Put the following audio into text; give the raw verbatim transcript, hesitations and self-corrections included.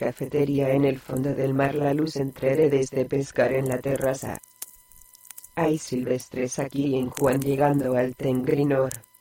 cafetería en el fondo del mar. La luz entre redes de pescar en la terraza. Hay silvestres aquí en Juan llegando al Tengrinor.